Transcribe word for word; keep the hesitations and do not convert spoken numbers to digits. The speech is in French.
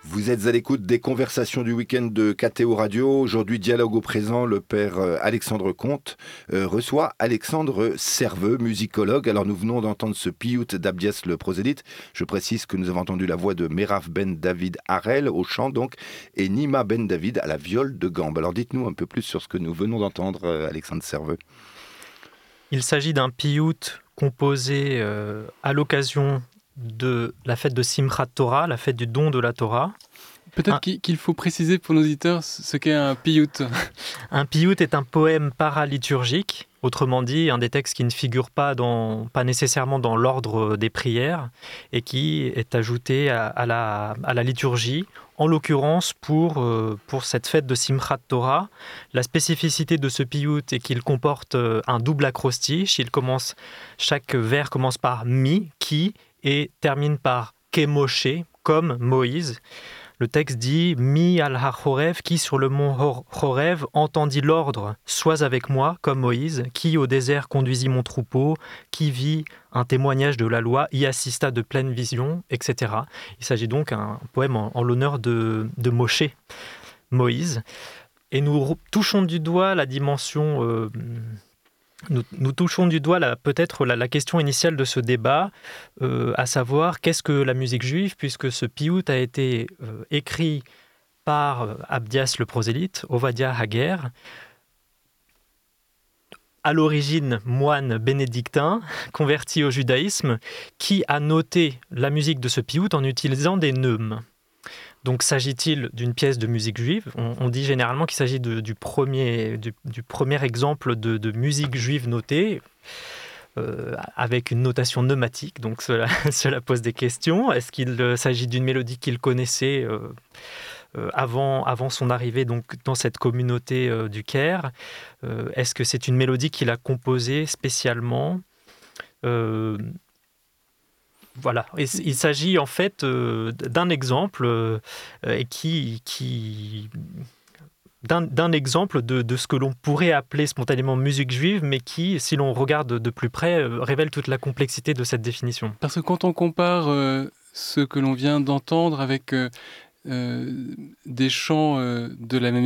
Vous êtes à l'écoute des conversations du week-end de K T O Radio. Aujourd'hui, dialogue au présent, le père Alexandre Comte euh, reçoit Alexandre Serveux, musicologue. Alors nous venons d'entendre ce piout d'Abdias le prosélyte. Je précise que nous avons entendu la voix de Meraf Ben David Harel au chant donc, et Nima Ben David à la viole de gambe. Alors dites-nous un peu plus sur ce que nous venons d'entendre, euh, Alexandre Serveux. Il s'agit d'un piout composé euh, à l'occasion de la fête de Simchat Torah, la fête du don de la Torah. Peut-être un... qu'il faut préciser pour nos auditeurs ce qu'est un piout. Un piout est un poème paraliturgique, autrement dit un des textes qui ne figure pas, dans, pas nécessairement dans l'ordre des prières et qui est ajouté à, à, la, à la liturgie, en l'occurrence pour, euh, pour cette fête de Simchat Torah. La spécificité de ce piout est qu'il comporte un double acrostiche. Il commence, chaque vers commence par mi, qui, et termine par Kemoshe, comme Moïse. Le texte dit « Mi al ha-Chorev, qui sur le mont Chorev entendit l'ordre, sois avec moi, comme Moïse, qui au désert conduisit mon troupeau, qui vit un témoignage de la loi, y assista de pleine vision, et cetera » Il s'agit donc d'un poème en, en l'honneur de, de Moshe, Moïse. Et nous touchons du doigt la dimension... Euh, Nous, nous touchons du doigt la, peut-être la, la question initiale de ce débat, euh, à savoir qu'est-ce que la musique juive, puisque ce piout a été euh, écrit par euh, Abdias le prosélyte, Ovadia Hager, à l'origine moine bénédictin, converti au judaïsme, qui a noté la musique de ce piout en utilisant des neumes. Donc, s'agit-il d'une pièce de musique juive ? on, on dit généralement qu'il s'agit de, du, premier, du, du premier exemple de, de musique juive notée, euh, avec une notation pneumatique. Donc, cela, cela pose des questions. Est-ce qu'il euh, s'agit d'une mélodie qu'il connaissait euh, euh, avant, avant son arrivée donc, dans cette communauté euh, du Caire ? euh, Est-ce que c'est une mélodie qu'il a composée spécialement ? euh, Voilà, il s'agit en fait euh, d'un exemple euh, qui, qui, d'un, d'un exemple de, de ce que l'on pourrait appeler spontanément musique juive, mais qui, si l'on regarde de plus près, euh, révèle toute la complexité de cette définition. Parce que quand on compare euh, ce que l'on vient d'entendre avec euh, euh, des chants euh, de la même